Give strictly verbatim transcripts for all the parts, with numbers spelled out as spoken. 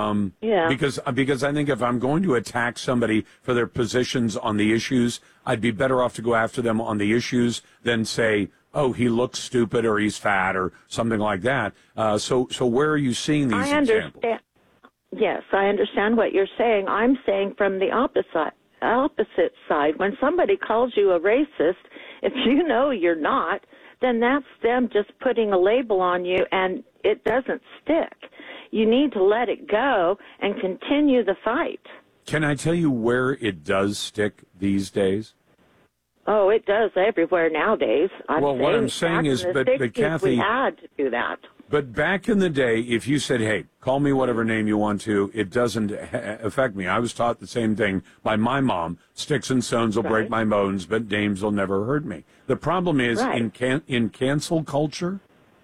Um, Yeah. Because because I think if I'm going to attack somebody for their positions on the issues, I'd be better off to go after them on the issues than say, oh, he looks stupid or he's fat or something like that. Uh, so so where are you seeing these I examples? understand. Yes, I understand what you're saying. I'm saying from the opposite opposite side. When somebody calls you a racist, if you know you're not, then that's them just putting a label on you, and it doesn't stick. You need to let it go and continue the fight. Can I tell you where it does stick these days? Oh, it does everywhere nowadays. I'm well, saying what I'm saying is, in the but, but sixties, Kathy, we had to do that. But back in the day, if you said, hey, call me whatever name you want to, it doesn't ha- affect me. I was taught the same thing by my mom. Sticks and stones will Right. break my bones, but names will never hurt me. The problem is Right. in can- in cancel culture,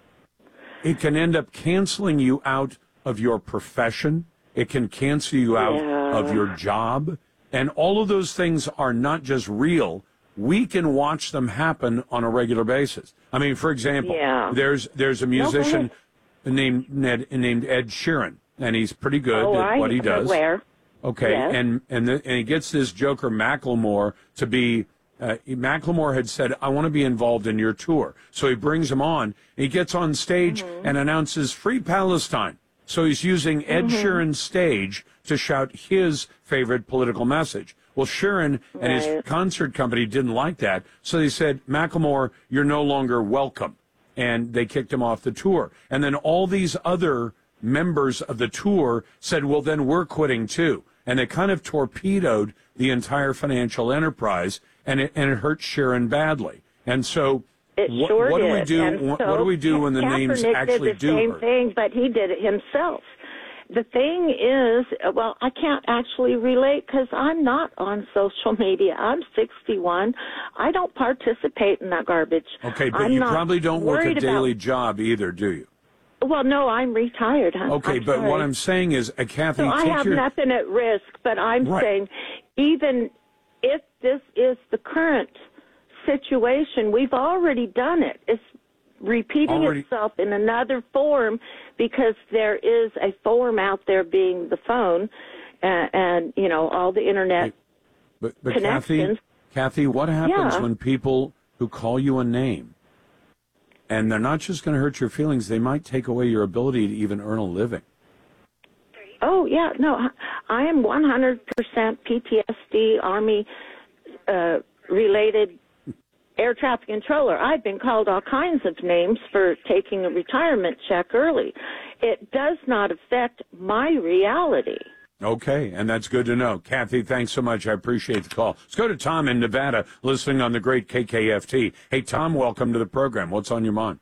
it can end up canceling you out of your profession. It can cancel you out Yeah. of your job. And all of those things are not just real. We can watch them happen on a regular basis. I mean, for example, Yeah. there's there's a No, go musician named Ned, named Ed Sheeran, and he's pretty good oh, at I what he am does. aware. Okay, Yes. and and, the, and he gets this joker Macklemore to be. Uh, Macklemore had said, "I want to be involved in your tour," so he brings him on. He gets on stage Mm-hmm. and announces "Free Palestine." So he's using Ed Mm-hmm. Sheeran's stage to shout his favorite political message. Well, Sheeran and his Right. concert company didn't like that, so they said, Macklemore, you're no longer welcome. And they kicked him off the tour. And then all these other members of the tour said, well, then we're quitting too. And they kind of torpedoed the entire financial enterprise, and it, and it hurt Sheeran badly. And so It what, sure what do we did. do? And What, so what do we do when the names Kaepernick actually did the do same hurt? thing, but he did it himself. The thing is, well, I can't actually relate because I'm not on social media. I'm sixty-one. I don't participate in that garbage. Okay, but I'm you not probably don't work a worried daily about, job either, do you? Well, no, I'm retired. I'm, Okay, I'm but sorry. what I'm saying is, uh, Kathy, So I take have your... nothing at risk, but I'm Right. saying even if this is the current situation, we've already done it. It's repeating Already- itself in another form because there is a form out there being the phone and, and you know, all the internet But, but Kathy, connections. Kathy, what happens Yeah. when people who call you a name, and they're not just going to hurt your feelings, they might take away your ability to even earn a living? Oh, yeah, no, I am one hundred percent P T S D, Army uh, related air traffic controller. I've been called all kinds of names for taking a retirement check early. It does not affect my reality. Okay, and that's good to know. Kathy, thanks so much. I appreciate the call. Let's go to Tom in Nevada, listening on the great K K F T. Hey, Tom, welcome to the program. What's on your mind?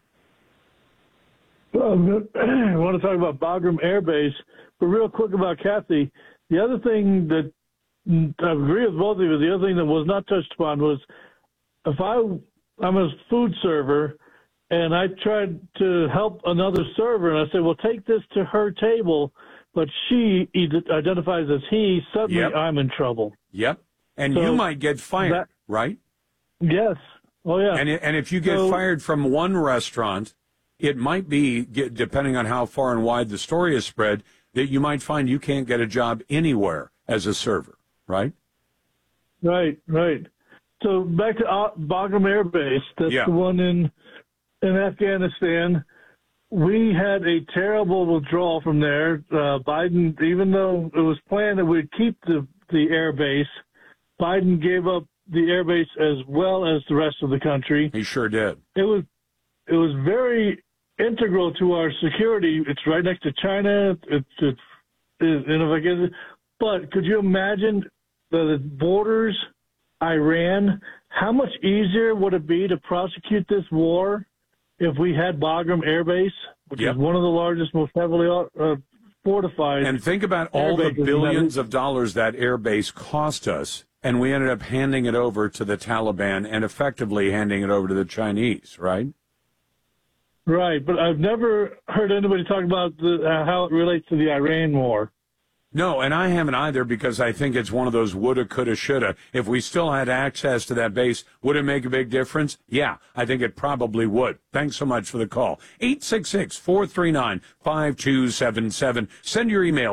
Well, I want to talk about Bagram Air Base, but real quick about Kathy. The other thing that I agree with both of you, the other thing that was not touched upon was if I, I'm a food server and I tried to help another server and I said, well, take this to her table, but she identifies as he, suddenly Yep. I'm in trouble. Yep. And So you might get fired, that- right? Yes. Oh, yeah. And, and if you get So- fired from one restaurant, it might be, get- depending on how far and wide the story is spread, that you might find you can't get a job anywhere as a server, right? Right, right. So back to uh, Bagram Air Base, that's Yeah. the one in in Afghanistan. We had a terrible withdrawal from there. Uh, Biden, even though it was planned that we'd keep the, the air base, Biden gave up the air base as well as the rest of the country. He sure did. It was it was very integral to our security. It's right next to China. It's, it's, it's and if I guess, but could you imagine the borders, Iran? How much easier would it be to prosecute this war if we had Bagram Air Base, which Yep. is one of the largest, most heavily uh, fortified? And think about air all the bases in billions that- of dollars that air base cost us, and we ended up handing it over to the Taliban and effectively handing it over to the Chinese, right? Right, but I've never heard anybody talk about the, uh, how it relates to the Iran war. No, and I haven't either because I think it's one of those woulda, coulda, shoulda. If we still had access to that base, would it make a big difference? Yeah, I think it probably would. Thanks so much for the call. eight six six, four three nine, five two seven seven. Send your email